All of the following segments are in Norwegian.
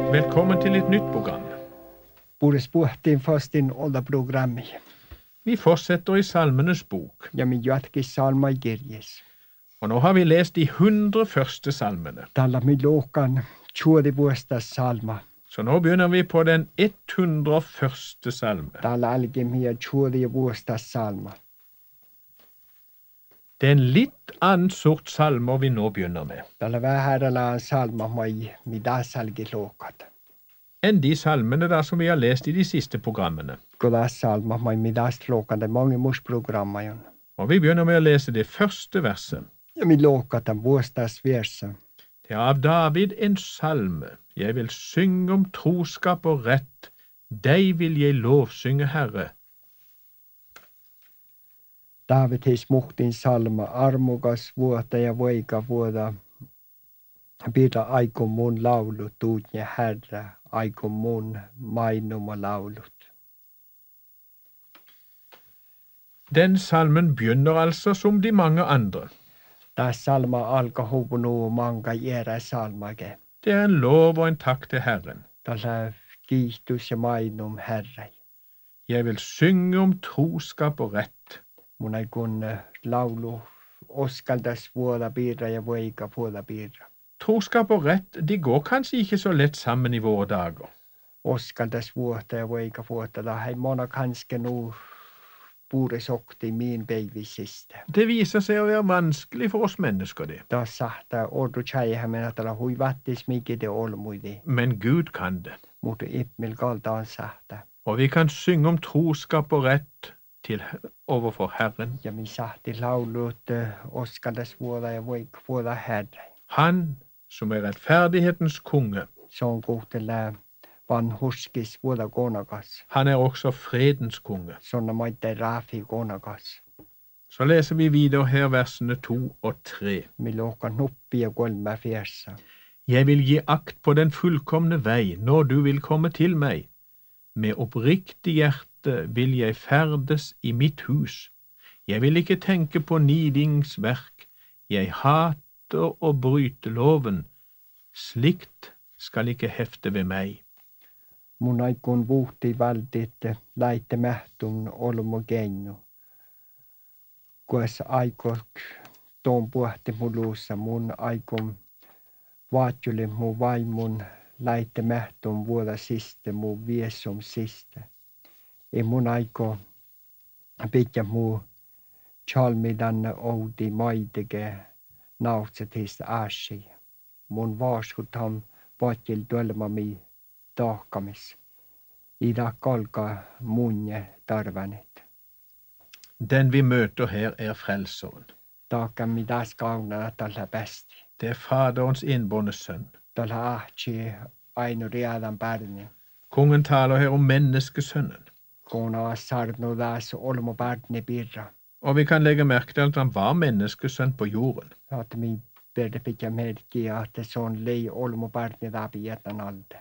Velkommen til et nytt program. Puhutaan puhuttiin fastin olta programmi. Vi fortsetter i Salmenes bok, Ja me jatkis salmai kirjes. og nå har vi lest de 100 første salmene. Tällä me luokan tjuodi vuosta salma. Så nå begynner vi på den 101. salme. Tällä alkemia tjuodi vuosta salma. Det er en litt annen sort salmer vi nå begynner med, Tällä vähärällä salma mai mitä salki luokat. enn de salmene da som vi har lest i de siste programmene. Kudas salma mai mitä luokan, det mange mus programmajon. Og vi begynner med å lese det første verset. Ja me luokatan vuostas viersa. Det er av David en salme. Jeg vil synge om troskap og rett. Deg vil jeg lovsynge, Herre. Davidis muhtin salma, armokas vuota ja voika vuota. Pidä aiko mun laulut, tuutne Herra, aiko mun mainuma laulut. Den salmen begynner altså som de mange andre. Tää salma alkaa huvunuu manka järä salmake. Det er en lov og en takk til Herren. Tällä kiihtus ja mainum Herra. Jeg vil synge om troskap og rett. Mun ei kun laulu oskaltas vuoda piirra ja voika vuoda piirra. Troskap og rett, de går kanskje ikke så lett sammen i våre dager. Oskaltas vuota ja voika vuota. Tää ei mona kanske nu puuresokti min päivisistä. Det viser seg å være vanskelig for oss mennesker, det. Tää sahtaa ordu tjäihämänä tällä hui vattis mikä te olmuidi. Men Gud kan det. Mutta ippmil kaltaan sahtaa. Og vi kan synge om troskap og rett overfor Herren. Ja mi sahti laulut oskaltas vuoda ja voika vuoda Herra. Han som er rettferdighetens konge. Se on kuhtela vanhuskis vuoda konakas. Han er også fredens konge. Sånne maite rafi konakas. Så leser vi videre her versene 2 og 3. Mi lohkan nuppia kolme fiersa. Jeg vil gi akt på den fullkomne vei når du vil komme til meg. Med oppriktig hjerte vil jeg ferdes i mitt hus. Jeg vil ikke tenke på nidingsverk. Jeg hater å bryte loven. Slikt skal ikke hefte ved meg. Mun aikon vuhti valtit laitte mähtun olmo keinu. Kues aikok tuon puhti muluussa mun aikon vaatjuli mun vaimun laitte mähtun vuoda siste mun viesum siste. Ei mun aiko pitkä muu chalmidan oudi maitege nautsetista ashi. Mun vaaskutam vaatjil tuelmami tahkamis. Ida kalka munje tarvanit. Den vi møter her er frelseren. Tahka mitä skauna tällä bästi. Det er Faderens enbårne sønn. Tällä ahti ainu riadan pärni. Kongen taler her om menneskesønnen. Kona sarnu das olmo pärni pirra. Og vi kan legge merke til at han var menneskesønn på jorden. Att mi berde pitkä merkkiä, että se on lei olmo pärni läpi jätän alde.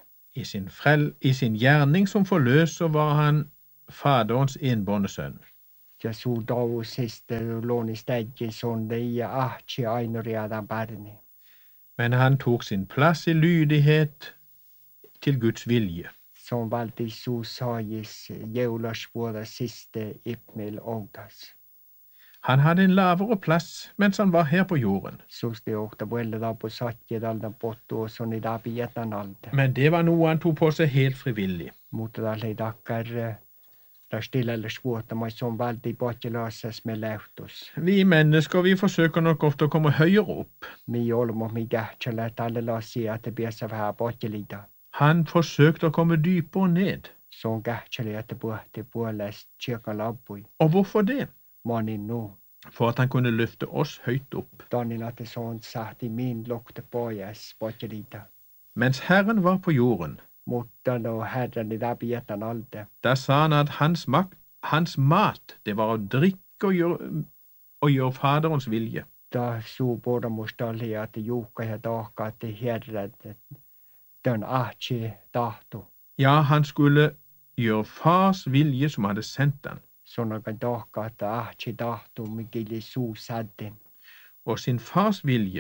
I sin gjerning som forløser var han Faderens enbårne sønn. Ja suu touusista luonistäjkin son lei ahti ainu riadan pärni. Men han tok sin plass i lydighet til Guds vilje. Som valti suu saajis jeulasvuoda siste ipmil outas. Han hadde en lavere plass mens han var her på jorden. Susti ohta vuelleda på satje daldan pottu on i läpi jätän alde. Men det var noe han tok på seg helt frivillig. Mutta tällä ei takkar rastillelle vuotta, mas se on valti potjelaasas me lähtus. Vi mennesker, vi forsøker nok ofte å komme høyere opp. Mi olmo mi kähtsälä tälle lassia, että piässä vähän potjelita. Han forsøkte å komme dypere ned. Se on kähtsälä, että puhti puolesta tjekka lappui. Og hvorfor det? Manin nu. For at han kunne løfte oss høyt opp. Tannin, että se on sahti min lokte pojas potjelita. Mens Herren var på jorden, Mutta no Herran i läpi jätän alde. da sa han at hans mat, det var å drikke og gjøre Faderens vilje. Da suu pormusta oli, että Juukka ja tahka, että Herran den ahti tahtu. Ja, han skulle gjøre fars vilje som hadde sendt han. Sonakan tahka, että ahti tahtu, mikili suu sädden. Og sin fars vilje,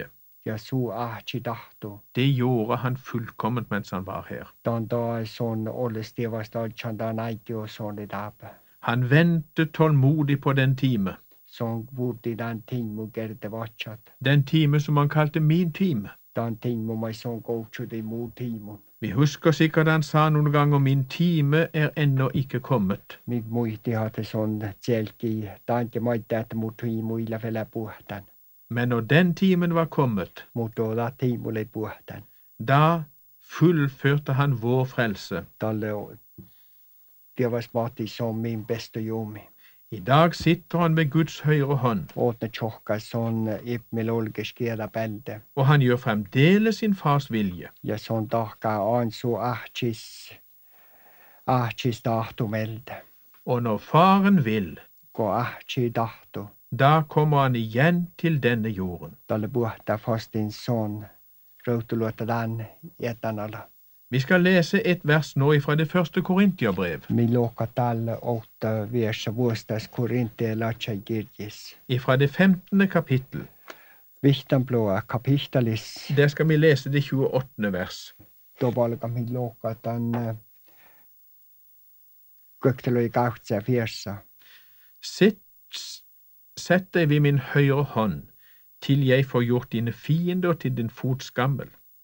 Ja så ahti tahto. Det gjorde han fullkomment mens han var her. Dan da sån ollestivas da chandan aiki og sån idape. Han ventet tålmodig på den time. Sån vurdi den ting må gerde vatchat. Den time som han kalte min time. Den ting må meg sån gåtjud i mor timon. Vi husker sikkert han sa noen ganger min time ennå ikke kommet. Mig muisti hatte sån tjelki. Tanke maite että mut timo illa vielä puhtan. Men når den timen var kommet, Mut da timolle puhtan. da fullførte han vår frelse. Talle det var smart som min bästa jomi. I dag sitter han med Guds høyre hånd, Åtne tjocka sån ipmel olges kiela bälde. og han gjør fremdeles sin fars vilje. Ja sån tahka on så ahtis tahto melde. Og når faren vil, Ko ahti tahto. da kommer han igjen til denne jorden. Talle puhta fastin sån rautuluotta dan etanalla. Vi skal lese et vers nå fra det første Korintierbrev, Mi loka talle åtta versa vuostas Korinthe latsa kirjis. fra det 15. kapittel. Vihtan blåa kapitalis. Der skal vi lese det 28. vers. Då valka mi loka tan kökteloi kahtsa versa. Sett deg ved min høyre hånd, til jeg får gjort dine fiender til din fotskammel.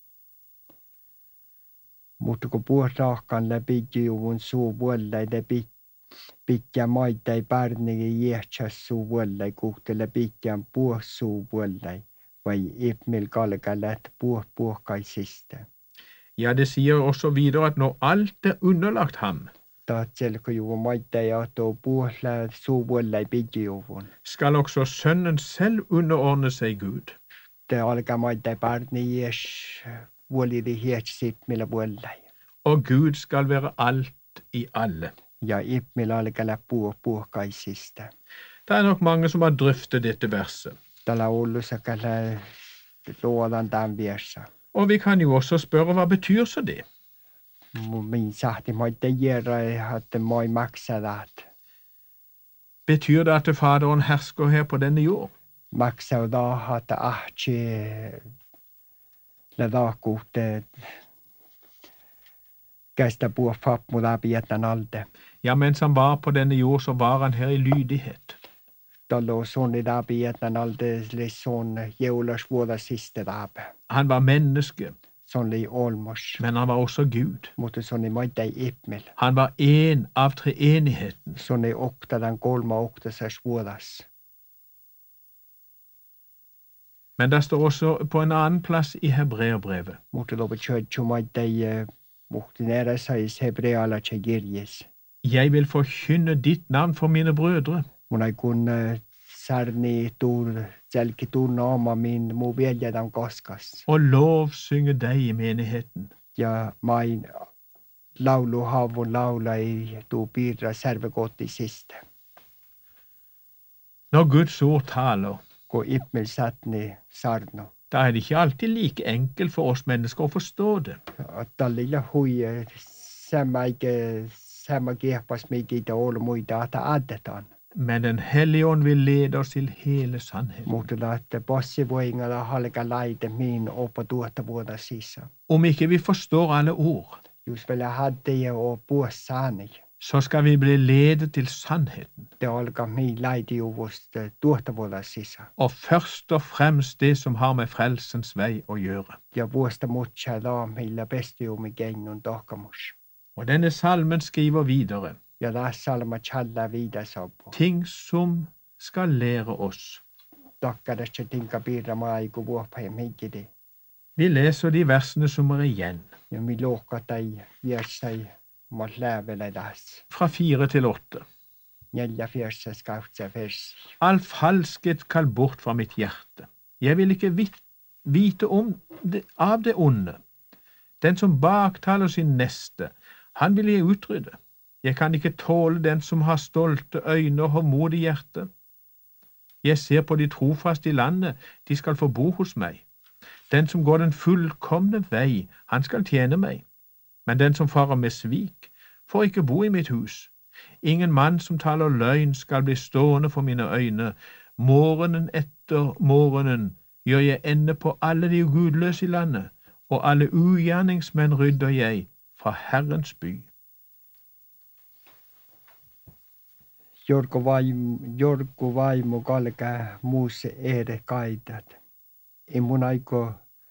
Mutta kun puhtaakaan läpi juun suu vuollai läpi pitkä maittai pärnigi jäätsäs suu vuollai kuhte läpi pitkään suu vuollai vai ipmil kalkalät puhkaisista. Ja, det sier også videre at når alt er underlagt ham, Taatselko juun maittai ahtoo puhla suu vuollai pitkä juun. skal også sønnen selv underordne seg Gud. Te alkaa maittai pärni jääs vuolidi jäätsit millä vuollai. Og Gud skal være alt i alle. Ja ipmil alkaa puhkaisista. Det er nok mange som har drøftet dette verset. Tällä Oulussa käydään luodaan tämän vieressä. Og vi kan jo også spørre, hva betyr så det? Min sahti maite gjøre at moi maksadat. Betyr det at Faderen hersker her på denne jord? Maksauda at ahti ladakuutte kästä puhua fapmuda pietan alde. Ja, mens han var på denne jord, så var han her i lydighet. Tallo sonni da pietan alde son jeulas vuoda siste dabe. Han var menneske, Sonni olmos. men han var også Gud. Mutta sonni maite ipmel. Han var en av treenigheten. Sonni oktadan kolma oktasas vuodas. Men det står også på en annen plass i Hebreerbrevet. Mutta lopu tjötju maite muhtin eräsais hebreala kirjes. Jeg vil forkynne ditt navn for mine brødre. Mun ei kun sarni tuur, selki tunna oma min mu veljedan koskas. Og lovsynge deg i menigheten. Ja main lauluhavun laula ei tuu piirra servekotti siste. Når Guds ord taler, Ko ipmel satni sarno. da er det ikke alltid like enkelt for oss mennesker å forstå det. Tallilla hui sama kiehpas mikitä olu muita ata addetaan. Men Den hellige ånd vil lede oss til hele sannheten. Mutta että passivoingalla halka laite min oppa tuotta vuoda sisä. Om ikke vi forstår alle ord, Just vielä hadde ja o puossani. så skal vi bli ledet til sannheten. Det alkaa min laite juvosta tuotta vuoda sisä. Og først og fremst det som har med frelsens vei å gjøre. Ja vuosta mutsa laamilla pestiumi keinnun tohkamus. Og denne salmen skriver videre Ja taas salma challa viidasapu. ting som skal lære oss. Takkadassa tinka piirra maaiku vuopaja minkidi. Vi leser de versene som er igjen, Ja mi lohkatai viersai mat läävele taas. fra 4 til 8. 4 viersas kahtsa versi. All falskhet skal bort fra mitt hjerte. Jeg vil ikke vite av det onde. Den som baktaler sin neste, han vil jeg utrydde. Jeg kan ikke tåle den som har stolte øyne og håndmodig hjerte. Jeg ser på de trofaste i landet, de skal få bo hos meg. Den som går den fullkomne vei, han skal tjene meg. Men den som farer med svik, får ikke bo i mitt hus. Ingen mann som taler løgn skal bli stående for mine øyne. Morgenen etter morgenen gjør jeg ende på alle de gudløse i landet, og alle ugjerningsmenn rydder jeg fra Herrens by. Jorku vaimo kalkä muuse ere kaitat. I mun aiko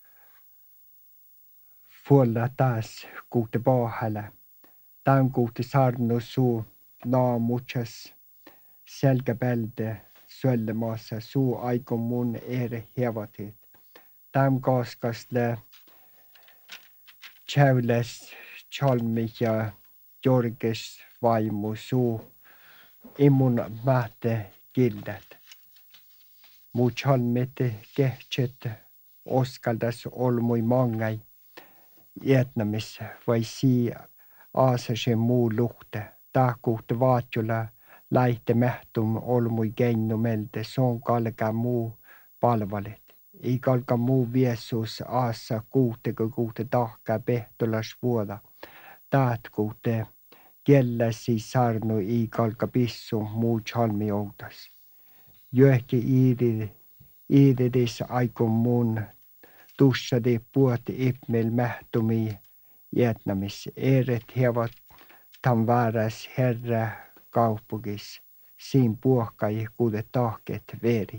fuolla taas kuutte pohjalla. Tämän kuutte sarnu suu naamuchas selkäpälde söllemaassa suu aiko mun ere hevatit. Tämän kaskasle tjävles chalmi ja jorges vaimo suu imun mähte kildet. Mu chalmit kehtset oskaldas olmui mangai Vietnamis vai sii aasase muu luhte. Tahkuhte vaatjula lähte mähtum olmui keinumelde soon kalka muu palvalit. Ei kalka muu viesus aassa kuutte tahkaa pehtolas vuoda. Tahtkuhte kielläsi sarnu ei kalka pissu muu chalmi outas. Jöhki iididis aikon mun tussadi puot ipmel mähtumi Vietnamis. Eret hevat tam vääräs herra kaupungis. Siin puhkai kuude tahket veri.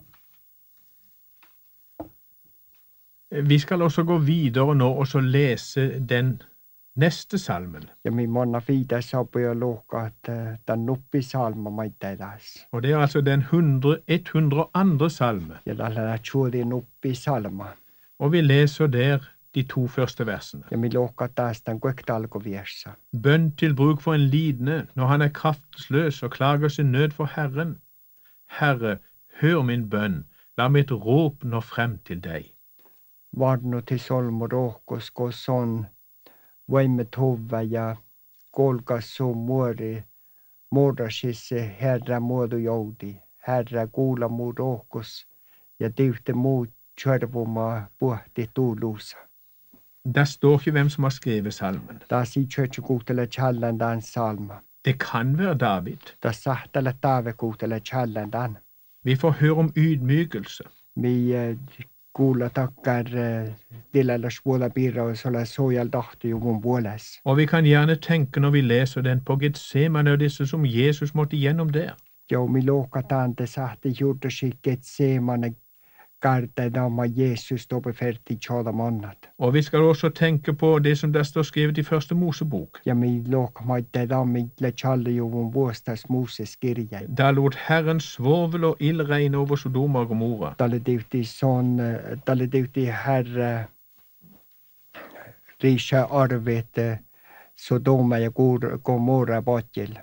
Vi skal også gå videre nå og så lese den neste salmen. Ja mi monna viides sapuja luhka, että tämän nuppi salma maittaidas. Og det er altså den 102. salme. Ja tällä tjuudi nuppi salma. Og vi leser der de 2 første versene. Ja mi luhka taas tämän kuektalkoviessa. Bønn til bruk for en lidende når han er kraftløs og klager sin nød for Herren. Herre, hør min bønn, la mitt råp nå frem til deg. Varnu til solmu rohkos, kos on voimme tovva ja kolkas suu muodosisse Herra muodu joudi. Herra kuula muu rohkos ja tyhte muu tjörvuma puhti tuuluusa. Der står ikke hvem som har skrevet salmen. Taas i tjörtsukuutele tjallandan salma. Det kan være David. Taas sahtele taavekuutele tjallandan. Vi får høre om ydmykelse. Mi kuulla takkar tilläläs vuoda piirraus ole soojal tahti jumun puoles. Og vi kan gjerne tenke når vi leser den på Getsemane og disse som Jesus måtte gjennom der. Jo, mi lohkataan te sahti juurtusi Getsemane karta nama Jesus tope ferti tjada mannat. Og vi skal også tenke på det som der står skrevet i første Mosebok. Ja mi lohkamaitte dammitle tjalle jumun vuostas Moses kirjai. Da lot Herren svovel og ild regne over Sodoma og Gomorra. Talle tyhti herra riisä arvet Sodoma ja Gomorra potjil.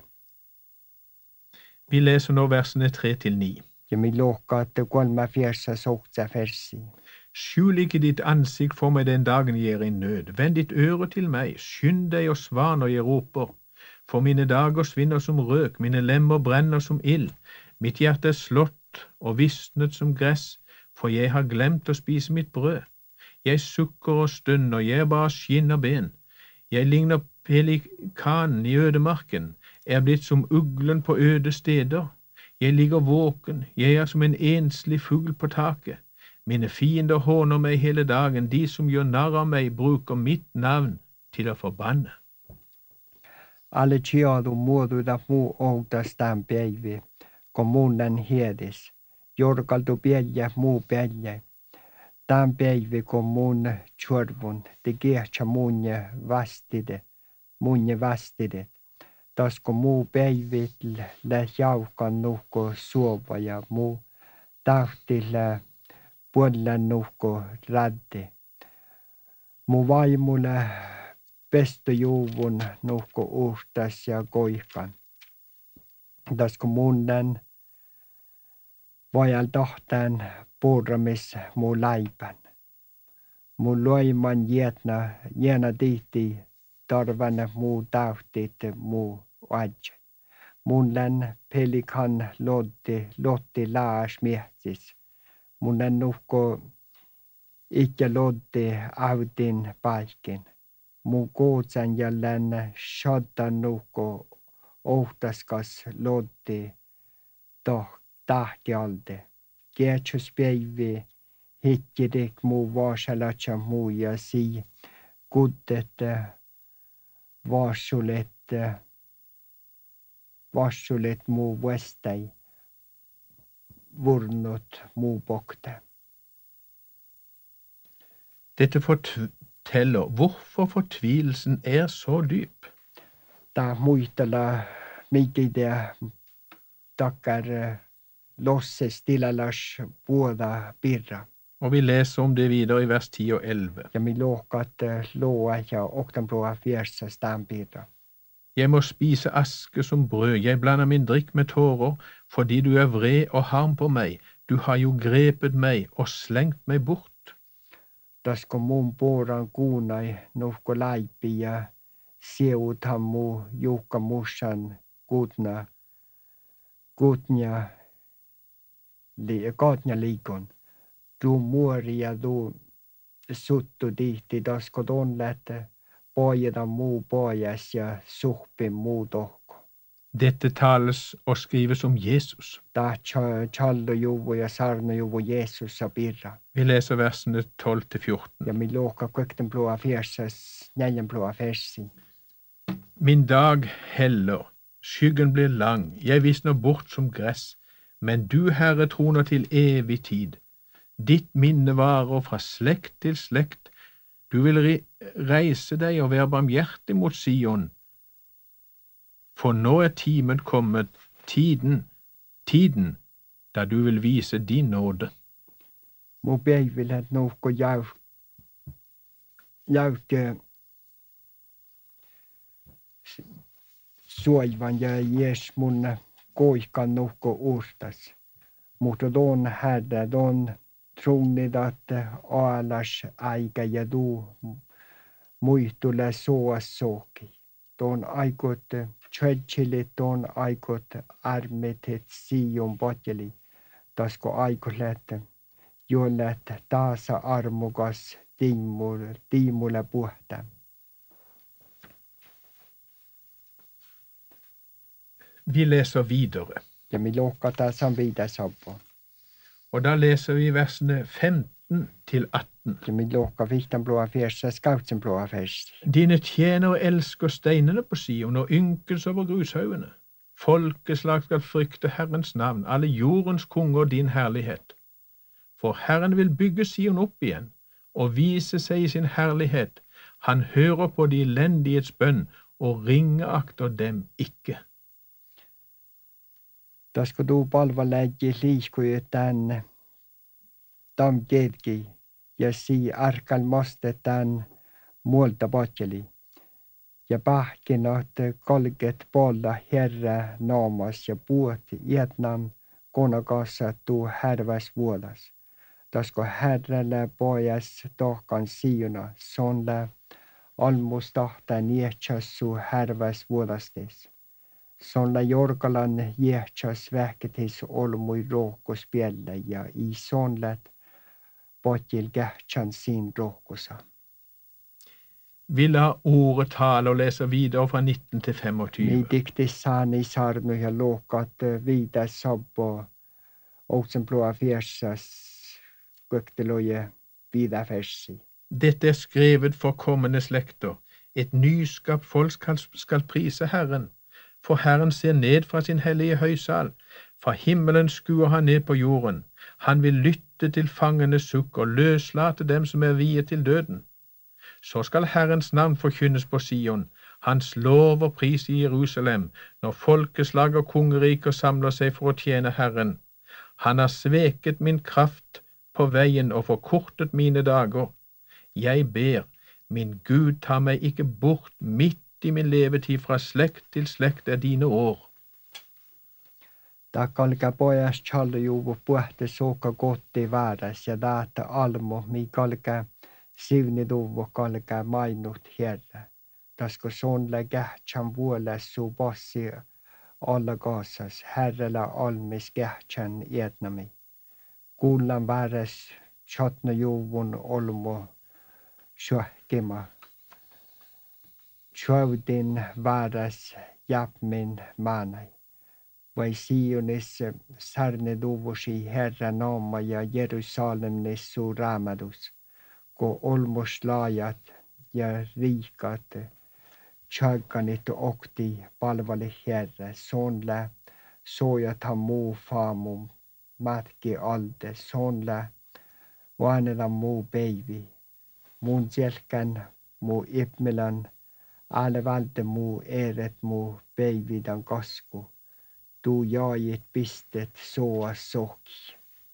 Vi leser nå versene 3-9. Ja mi lohka, että 3 sohtsa versi. Skjul ikke ditt ansikt for meg den dagen jeg er i nød. Vend ditt øre til meg, skynd deg og svar når jeg roper. For mine dager svinner som røk, mine lemmer brenner som ild. Mitt hjerte er slått og visnet som gress, for jeg har glemt å spise mitt brød. Jeg sukker og stønner, jeg er bare skinn og ben. Jeg ligner pelikanen i ødemarken, er blitt som uglen på øde steder. Jeg ligger våken, jeg er som en enslig fugl på taket. Mine fiender håner meg hele dagen, de som gjør narr av meg bruker mitt navn til å forbanne. Alle tjadu muoduda muu outas tämän päivi, kun munnen hiedis. Jorkaltu pielä muu päljä. Tämän päivi, kun mun tjorvun, te kiehtsä munne vastidet. Tas kun muu päivit läs jauhkan nuhko suova ja muu tahtilla puolella nuhko radde. Mu vaimulle pestojuuvun nuhko uhtas ja koihkan. Tas kun munnen vajal tahtan puuramis mu läipän. Mu loiman jäänä tihti tarvana muu tahtit muu adja. Mun län pelikan lotti laas miehtis. Mun län nuhko ikke lotti autin paikin. Mun kootsan ja län shaddan nuhko ohtaskas lotti tahti alde. Kietsus päivi hittidik muu vaasalacha muu ja sii kuddet vaasulet muu vestai vurnut muu bokte. Dette forteller hvorfor fortvilelsen er så dyp. Ta muistella mikide takkar losses tilalas puoda pirra. Og vi leser om det videre i vers 10 og 11. Ja mi lohkat loa ja oktanproa fiersa staan pirra. Jeg må spise aske som brød, jeg blander min drikk med tårer, fordi du er vred og harm på meg. Du har jo grepet meg og slengt meg bort. Tasko mun puoran kuunai nuhko laipi ja seutammu Jukka mussan kaatnya liikon. Du muori ja du suttu tihti tasko ton lähte pojeda muu pojas ja suhpin muu tohko. Dette tales og skrives om Jesus. Ta challojuvu ja sarnojuvu Jeesussa pirra. Vi leser versene 12-14. Ja mi lohka kökten plua fiersas näljen plua fersi. Min dag heller, skyggen blir lang, jeg visner bort som gress, men du, Herre, troner til evig tid. Ditt minne varer fra slekt til slekt. Du vil reise deg og være barmhjertig mot Sion. For nå er timen kommet, tiden, da du vil vise din nåde. Mu päivillä nuhko jäyke suoivan ja jes mun koikan nuhko uustas. Mutta don hädä, don trunnidat aalas aika ja tuu muistule suossoki. Don aikot tjötsilit, don aikot armetet Sion potjeli. Tasko aikot jollet taasa armukas tiimulle puhta. Vi leser videre. Ja mi lohkata sam videre sabbo. Og da leser vi versene 15-18. Ja mi lohka vihtan blåa fjersa, skautsen blåa fjersa. Dine tjenere elsker steinene på Sion og ynkes over grushaugene. Folkeslag skal frykte Herrens navn, alle jordens konger din herlighet. For Herren vil bygge Sion opp igjen og vise seg i sin herlighet. Han hører på de elendighets bønn og ringeakter dem ikke. Tasko tuu palvaläji liiskuja tänne tamkeetki ja sii arkal maste tän muolta potjeli. Ja pähkinat kalket polla herra naamas ja puot Vietnam konakassa tuu härväs vuolas. Tasko herrällä pojas tohkan siuna sonla almus tahta niehtsassu härväs vuolastes. Sonla jorkalan jehtsas vähketis olmui rohkos piellä ja i sonlat potjil kähtsän sin rohkosa. Vi lar ordet tale og leser videre fra 19-25. Mi diktis saani sarnu ja lohkat viidas sabbo ouksen plua fiersas kökteloje vida fersi. Dette er skrevet for kommende slekter. Et nyskapt folk skal prise Herren. For Herren ser ned fra sin hellige høysal. Fra himmelen skuer han ned på jorden. Han vil lytte til fangenes sukk og løslate dem som er viet til døden. Så skal Herrens navn forkynnes på Sion, hans lov og pris i Jerusalem, når folkeslag og kongeriker samler seg for å tjene Herren. Han har sveket min kraft på veien og forkortet mine dager. Jeg ber, min Gud, ta meg ikke bort midt i min levetid, fra slekt til slekt er dine år. Ta kalka pojas challujuvu puhte soka kotti vääräs ja daata almo mi kalka sivniduvu kalka mainut herra. Tasko sonle kähtsän vuoles su passi alla kaasas herrellä almis kähtsän Vietnami. Kullan vääräs chatnojuvun olmo syöhkima. Syövdin vääräs jäpmin maanai. vai Sionis sarneduvusi Herran naama ja Jerusalemnis suur raamatus, kun olmus laajat ja riikat, tšaikanit okti palvali Herra, sonlä soojathan muu faamum, mätki alde, sonlä vaanela muu päivi, mun selkän muu ipmelan, ääle välde muu eeret muu päividan kasku, tuu jaajit pistet såas soki.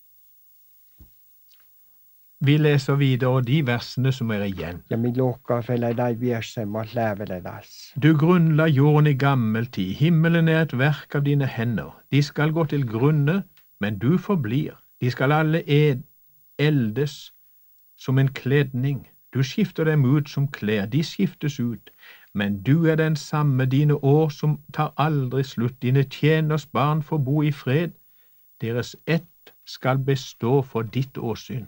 Vi läser videre de versene som er igjen. Ja min luokkaa vielä dai viersemmat läveledas. Du grunnla jorden i gammel tid. Himmelen er et verk av dine hender. De skal gå til grunne, men du forblir. De skal alle eldes som en kledning. Du skifter dem ut som klær. De skiftes ut. Men du er den samme, dine år som tar aldri slutt. Dine tjeners barn får bo i fred. Deres ett skal bestå for ditt åsyn.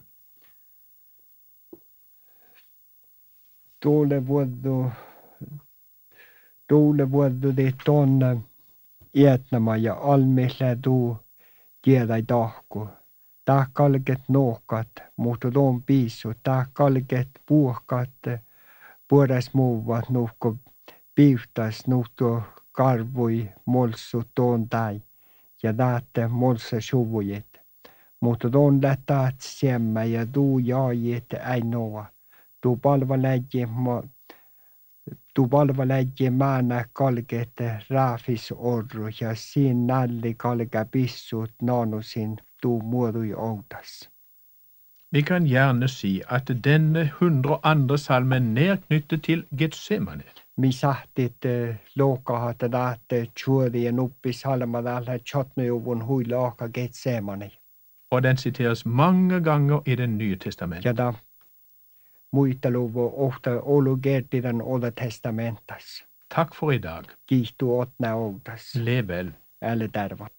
Tuule vuodu dit on ietnama ja almille tuu tiedai tahku. Tää kalket nohkat, mutta tuon piissu. Tää kalket puhkat, puodas muuvat nuhko piihtas nuhto karvui molsu tuon tai. Ja täätte molse suvujit. Mutta tuon lähtaat siemmä ja tuu jaajit ei noa. Tuu palvaläjä määnä kalket raafis orru ja siinä nälli kalka pissut nanusin tuu muodui outas. Vi kan gjerne si at denne 102. salmen er knyttet til Getsemane. Mi sahtit lokahat daatte tjuori ja nuppi salmadalla tjotnujuvun huilaaka Getsemane. Og den siteres mange ganger i Det nye testamentet. Ja da muisteluvu ofta olugertidan Oda testamentas. Takk for i dag. Kiihtuu otna outas. Lev vel. Älä tarva.